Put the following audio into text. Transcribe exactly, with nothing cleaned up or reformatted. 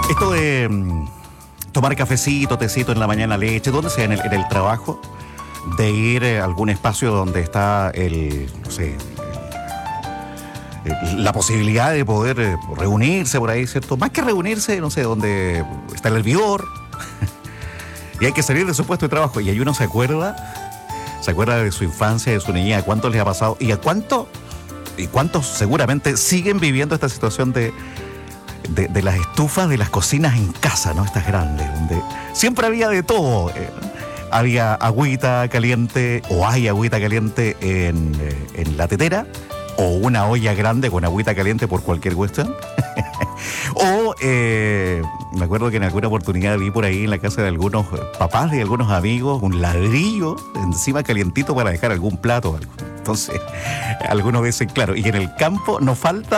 Esto de mm, tomar cafecito, tecito en la mañana, leche, donde sea, en el, en el trabajo, de ir a algún espacio donde está el, no sé, el- la posibilidad de poder eh, reunirse por ahí, ¿cierto? Más que reunirse, no sé, donde está el hervidor, y hay que salir de su puesto de trabajo, y ahí uno se acuerda, se acuerda de su infancia, de su niñez, de cuánto les ha pasado, y a cuánto, y cuántos seguramente siguen viviendo esta situación de De, de las estufas de las cocinas en casa, ¿no? Estas grandes, donde siempre había de todo. eh, había agüita caliente, o hay agüita caliente en, eh, en la tetera, o una olla grande con agüita caliente por cualquier cuestión. o eh, me acuerdo que en alguna oportunidad vi por ahí en la casa de algunos papás y algunos amigos un ladrillo encima calientito para dejar algún plato o algo. Entonces, algunos dicen, claro, y en el campo no falta